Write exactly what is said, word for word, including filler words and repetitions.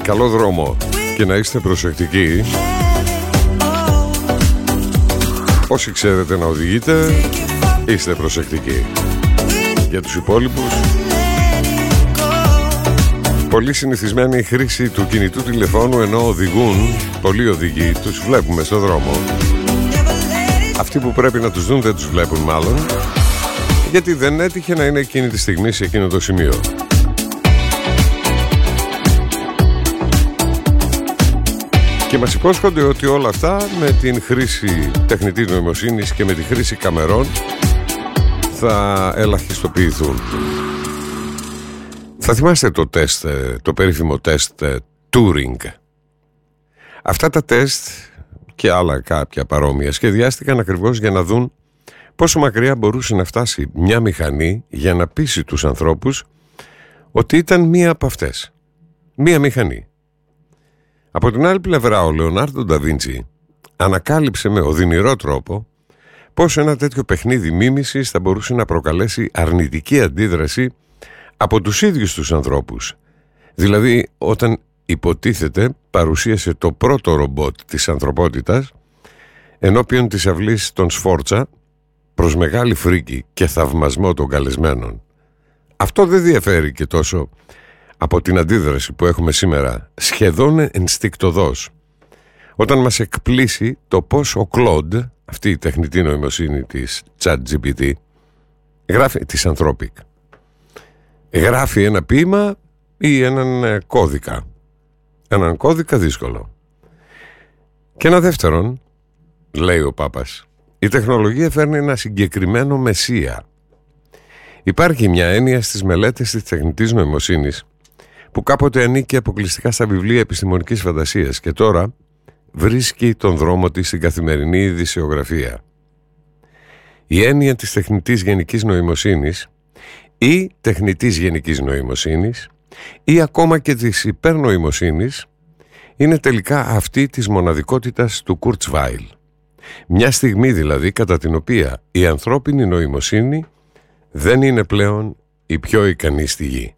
Καλό δρόμο και να είστε προσεκτικοί. Όσοι ξέρετε να οδηγείτε, είστε προσεκτικοί. Για τους υπόλοιπους, πολύ συνηθισμένη η χρήση του κινητού τηλεφώνου ενώ οδηγούν. Πολλοί οδηγοί τους βλέπουμε στο δρόμο. Αυτοί που πρέπει να τους δουν δεν τους βλέπουν μάλλον, γιατί δεν έτυχε να είναι εκείνη τη στιγμή σε εκείνο το σημείο. Και μας υπόσχονται ότι όλα αυτά με την χρήση τεχνητής νοημοσύνης και με τη χρήση καμερών θα ελαχιστοποιηθούν. Θα θυμάστε το τεστ, το περίφημο τεστ Turing. Αυτά τα τεστ και άλλα κάποια παρόμοια σχεδιάστηκαν ακριβώς για να δουν πόσο μακριά μπορούσε να φτάσει μια μηχανή για να πείσει τους ανθρώπους ότι ήταν μία από αυτές. Μία μηχανή. Από την άλλη πλευρά, ο Λεωνάρντο Νταβίντσι ανακάλυψε με οδυνηρό τρόπο πως ένα τέτοιο παιχνίδι μίμησης θα μπορούσε να προκαλέσει αρνητική αντίδραση από τους ίδιους τους ανθρώπους. Δηλαδή, όταν υποτίθεται παρουσίασε το πρώτο ρομπότ της ανθρωπότητας ενώπιον της αυλής των Σφόρτσα προς μεγάλη φρίκη και θαυμασμό των καλεσμένων. Αυτό δεν διαφέρει και τόσο από την αντίδραση που έχουμε σήμερα, σχεδόν ενστικτωδώς, όταν μας εκπλήσει το πως ο Claude, αυτή η τεχνητή νοημοσύνη της ChatGPT, γράφει, της Anthropic, γράφει ένα ποίημα ή έναν κώδικα. Έναν κώδικα δύσκολο. Και ένα δεύτερον, λέει ο Πάπας, η τεχνολογία φέρνει ένα συγκεκριμένο μεσία. Υπάρχει μια έννοια στις μελέτες της τεχνητής νοημοσύνης που κάποτε ανήκει αποκλειστικά στα βιβλία επιστημονικής φαντασίας και τώρα βρίσκει τον δρόμο της στην καθημερινή ειδησιογραφία. Η έννοια της τεχνητής γενικής νοημοσύνης ή τεχνητής γενικής νοημοσύνης ή ακόμα και της υπερνοημοσύνης είναι τελικά αυτή της μοναδικότητας του Kurzweil. Μια στιγμή δηλαδή κατά την οποία η ανθρώπινη νοημοσύνη δεν είναι πλέον η πιο ικανή στη γη.